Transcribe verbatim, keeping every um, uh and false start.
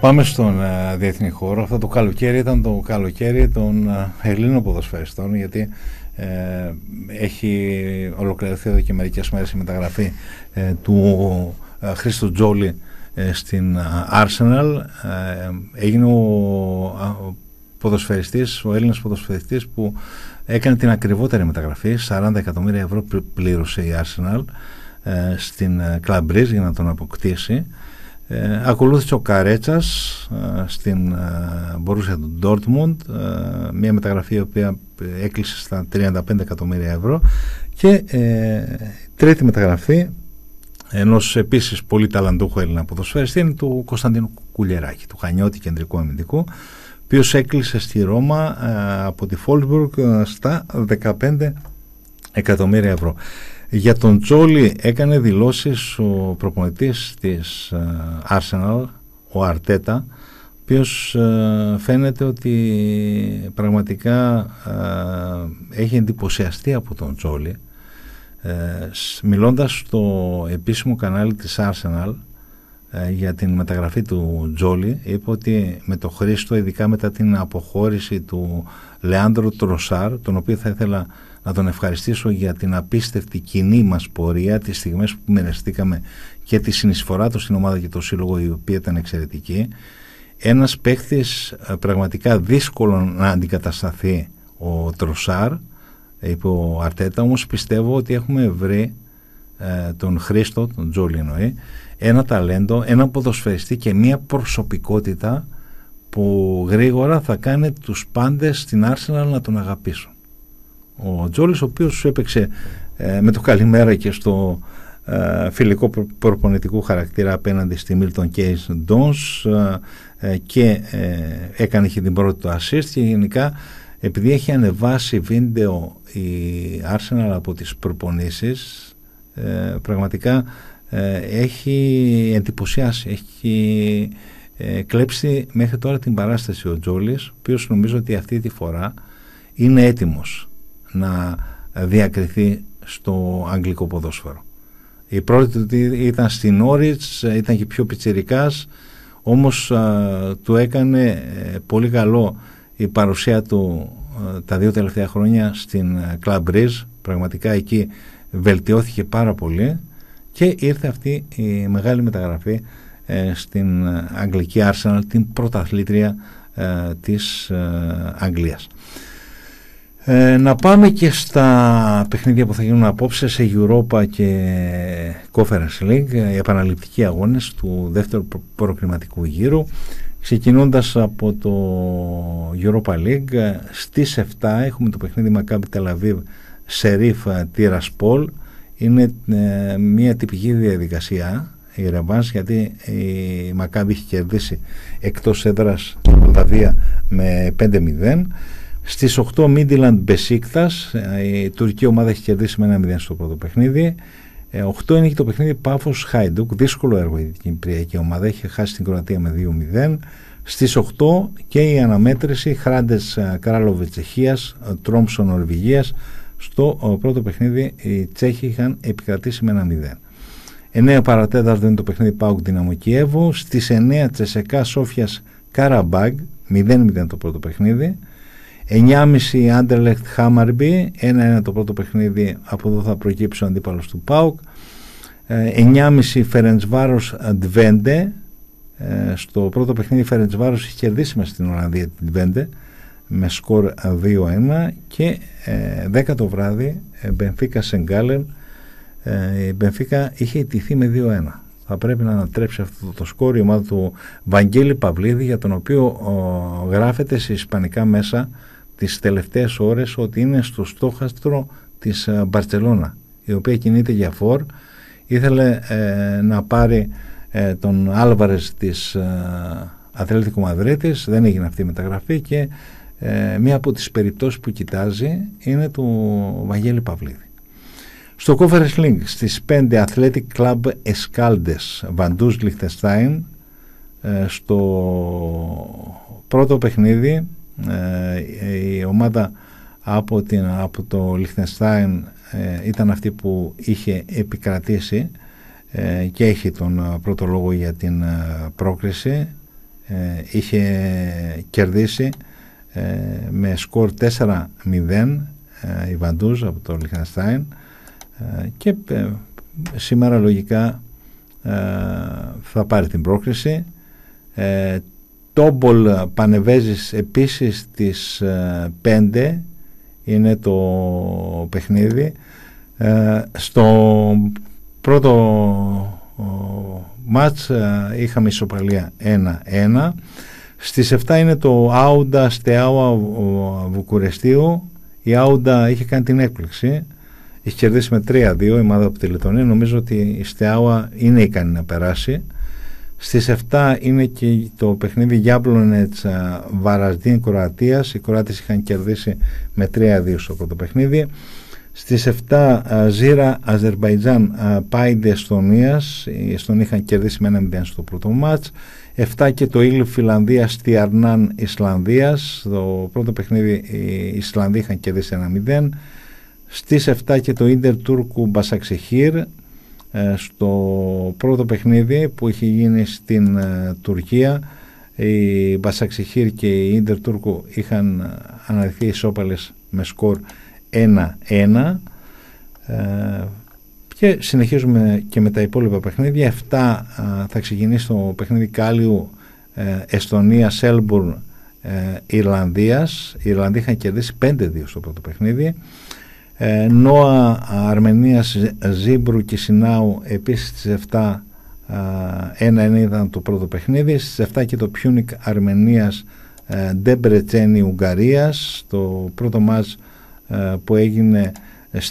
Πάμε στον uh, διεθνή χώρο. Αυτό το καλοκαίρι ήταν το καλοκαίρι των uh, Ελλήνων ποδοσφαιριστών, γιατί uh, έχει ολοκληρωθεί εδώ και μερικές μέρες η μεταγραφή uh, του uh, Χρήστου Τζόλι uh, στην uh, Arsenal. Uh, έγινε ο, uh, ποδοσφαιριστής, ο Έλληνας ποδοσφαιριστής που έκανε την ακριβότερη μεταγραφή. Σαράντα εκατομμύρια ευρώ πλήρωσε η Arsenal uh, στην uh, Club Brugge για να τον αποκτήσει. Ε, ακολούθησε ο Καρέτσας ε, στην Μπορούσια του Ντόρτμουντ, ε, μια μεταγραφή η οποία έκλεισε στα τριάντα πέντε εκατομμύρια ευρώ, και ε, τρίτη μεταγραφή ενός επίσης πολύ ταλαντούχου Έλληνα ποδοσφαιριστή είναι του Κωνσταντίνου Κουλιεράκη, του Χανιώτη κεντρικού αμυντικού, ο οποίος έκλεισε στη Ρώμα ε, από τη Φόλσμπουργκ ε, στα δεκαπέντε εκατομμύρια ευρώ. Για τον Τζόλι έκανε δηλώσεις ο προπονητής της uh, Arsenal, ο Αρτέτα, ο οποίος uh, φαίνεται ότι πραγματικά uh, έχει εντυπωσιαστεί από τον Τζόλι. Uh, μιλώντας στο επίσημο κανάλι της Arsenal uh, για την μεταγραφή του Τζόλι, είπε ότι με το Χρήστο, ειδικά μετά την αποχώρηση του Λεάντρο Τροσάρ, τον οποίο θα ήθελα να τον ευχαριστήσω για την απίστευτη κοινή μας πορεία, τις στιγμές που μοιραστήκαμε και τη συνεισφορά του στην ομάδα και το σύλλογο, η οποία ήταν εξαιρετική. Ένας παίκτης πραγματικά δύσκολο να αντικατασταθεί ο Τροσάρ, είπε ο Αρτέτα, όμως πιστεύω ότι έχουμε βρει ε, τον Χρήστο, τον Τζόλι εννοεί, ένα ταλέντο, ένα ποδοσφαιριστή και μια προσωπικότητα που γρήγορα θα κάνει τους πάντες στην Arsenal να τον αγαπήσουν. Ο Τζόλις, ο οποίος έπαιξε ε, με το καλημέρα και στο ε, φιλικό προ, προπονητικού χαρακτήρα απέναντι στη Milton Keynes Dons ε, και ε, έκανε και την πρώτη του assist, και γενικά επειδή έχει ανεβάσει βίντεο η Arsenal από τις προπονήσεις, ε, πραγματικά ε, έχει εντυπωσιάσει, έχει ε, κλέψει μέχρι τώρα την παράσταση ο Τζόλις, ο οποίος νομίζω ότι αυτή τη φορά είναι έτοιμος να διακριθεί στο αγγλικό ποδόσφαιρο. Η πρώτη του ήταν στην Όριτς, ήταν και πιο πιτσιρικάς, όμως α, του έκανε ε, πολύ καλό η παρουσία του ε, τα δύο τελευταία χρόνια στην Club Brugge. Πραγματικά εκεί βελτιώθηκε πάρα πολύ και ήρθε αυτή η μεγάλη μεταγραφή ε, στην αγγλική Arsenal, την πρωταθλήτρια ε, της ε, Αγγλίας. Ε, να πάμε και στα παιχνίδια που θα γίνουν απόψε σε Europa και Conference League, οι επαναληπτικοί αγώνες του δεύτερου προκριματικού γύρου, ξεκινώντας από το Europa League. Στις επτά έχουμε το παιχνίδι Maccabi Tel Aviv Sheriff Tiraspol. Είναι ε, μια τυπική διαδικασία η ρεβάνς, γιατί η Maccabi έχει κερδίσει εκτός έδρας τη Μολδαβία με πέντε μηδέν. Στις οκτώ Midland Besiktas, η τουρκική ομάδα έχει κερδίσει με ένα μηδέν στο πρώτο παιχνίδι. οκτώ είναι και το παιχνίδι Πάφος Χάιντουκ, δύσκολο έργο η κυπριακή ομάδα, έχει χάσει την Κροατία με δύο μηδέν. Στις οκτώ και η αναμέτρηση Χράντες Κράλοβε Τσεχίας, Τρόμψο Νορβηγίας. Στο πρώτο παιχνίδι οι Τσέχοι είχαν επικρατήσει με ένα μηδέν. εννέα παρατέταρτο είναι το παιχνίδι Πάουκ Δυναμο Κιέβου. Στις εννέα Τσεσεκά Σόφιας Καραμπάγκ, μηδέν μηδέν το πρώτο παιχνίδι. εννιά και μισή Άντερλεχτ Χάμαρμπι, ένα ένα το πρώτο παιχνίδι, από εδώ θα προκύψει ο αντίπαλος του ΠΑΟΚ. εννιά και μισή Φερεντσβάρος Ντβέντε, στο πρώτο παιχνίδι Φερεντσβάρος έχει κερδίσει μέσα στην Ολλανδία την Ντβέντε με σκορ δύο ένα. Και ε, δέκα το βράδυ Μπενφίκα Σενγκάλεν, η Μπενφίκα είχε ιτηθεί με δύο ένα. Θα πρέπει να ανατρέψει αυτό το σκόρ η ομάδα του Βαγγέλη Παυλίδη, για τον οποίο ο, γράφεται σε ισπανικά μέσα τις τελευταίες ώρες ότι είναι στο στόχαστρο της Μπαρτσελώνα, η οποία κινείται για φορ. Ήθελε ε, να πάρει ε, τον Άλβαρες της ε, Αθλέτικο Μαδρίτης, δεν έγινε αυτή η μεταγραφή, και ε, μία από τις περιπτώσεις που κοιτάζει είναι του Βαγγέλη Παυλίδη. Στο Conference League στις πέντε Athletic Club Escaldes Βαντούς Λιχτεστάιν. Στο πρώτο παιχνίδι η ομάδα από, την, από το Λιχτεστάιν ήταν αυτή που είχε επικρατήσει και έχει τον πρώτο λόγο για την πρόκριση. είχε κερδίσει ε, με σκορ τέσσερα μηδέν ε, η Βαντούζ από το Λιχτενστάιν, ε, και ε, σήμερα λογικά ε, θα πάρει την πρόκριση. ε, Τόμπολ Πανεβέζης επίσης στις ε, πέντε είναι το παιχνίδι. ε, στο πρώτο μάτς ε, είχαμε ισοπαλία ένα ένα. Στις επτά είναι το Άουντα Στεάουα Βουκουρεστίου. Η Άουντα είχε κάνει την έκπληξη, είχε κερδίσει με τρία δύο η ομάδα από τη Λετωνία. Νομίζω ότι η Στεάουα είναι ικανή να περάσει. Στις επτά είναι και το παιχνίδι Γιάμπλονετς Βαραζντίν Κροατίας. Οι Κροάτες είχαν κερδίσει με τρία δύο στο πρώτο παιχνίδι. Στις επτά Ζήρα Αζερμπαϊτζάν Πάιντε Εστονίας. Οι Εστονοί είχαν κερδίσει με ένα μηδέν στο πρώτο μάτς. επτά και το Ήλ Φιλανδία Στιαρνάν Ισλανδίας. Στο πρώτο παιχνίδι οι Ισλανδοί είχαν κερδίσει ένα μηδέν. Στις επτά και το Ίντερ Τούρκου Μπασαξεχήρ. Στο πρώτο παιχνίδι που είχε γίνει στην uh, Τουρκία, η Μπασαξεχήρ και η Ίντερ Τούρκου είχαν αναδειχθεί ισόπαλες με σκορ ένα ένα. uh, και συνεχίζουμε και με τα υπόλοιπα παιχνίδια. επτά uh, θα ξεκινήσει το παιχνίδι Κάλιου uh, Εστονία Σέλμπουρν uh, Ιρλανδίας. Οι Ιρλανδοί είχαν κερδίσει πέντε δύο στο πρώτο παιχνίδι. Νόα Αρμενίας Ζίμπρου και Σινάου επίσης στις επτά ένα ένα ήταν το πρώτο παιχνίδι. Στις επτά και το Πιούνικ Αρμενίας Ντεμπρετσένη Ουγγαρίας. Το πρώτο μάτς που έγινε